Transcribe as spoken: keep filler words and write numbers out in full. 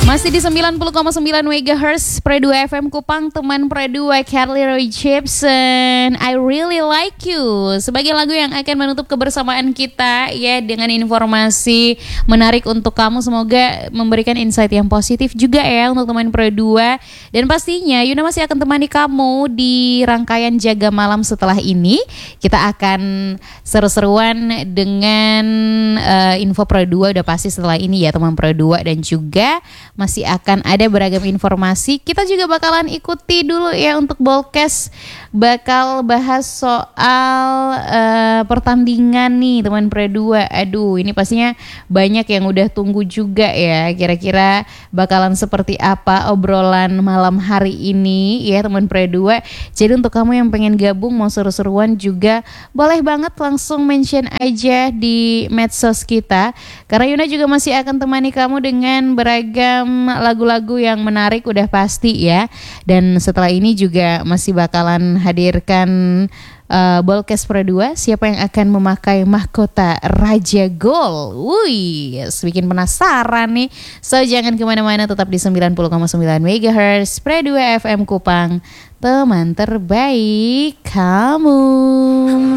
Masih di sembilan puluh koma sembilan megahertz Pro dua F M Kupang, teman Pro dua Carly Rae Jepsen, I Really Like You, sebagai lagu yang akan menutup kebersamaan kita ya, dengan informasi menarik untuk kamu. Semoga memberikan insight yang positif juga ya untuk teman Pro dua. Dan pastinya Yuna masih akan temani kamu di rangkaian Jaga Malam setelah ini. Kita akan seru-seruan dengan uh, info Pro dua udah pasti setelah ini ya teman Pro dua, dan juga masih akan ada beragam informasi. Kita juga bakalan ikuti dulu ya untuk Bolkes, bakal bahas soal uh, pertandingan nih teman Pro dua. Aduh, ini pastinya banyak yang udah tunggu juga ya, kira-kira bakalan seperti apa obrolan malam hari ini ya teman Pro dua. Jadi untuk kamu yang pengen gabung mau seru-seruan juga boleh banget langsung mention aja di medsos kita, karena Yuna juga masih akan temani kamu dengan beragam lagu-lagu yang menarik udah pasti ya. Dan setelah ini juga masih bakalan hadirkan uh, Bolkes Pro dua, siapa yang akan memakai mahkota Raja Gol. Wih, bikin penasaran nih. So jangan kemana-mana, tetap di sembilan puluh koma sembilan megahertz Pro dua F M Kupang, teman terbaik kamu.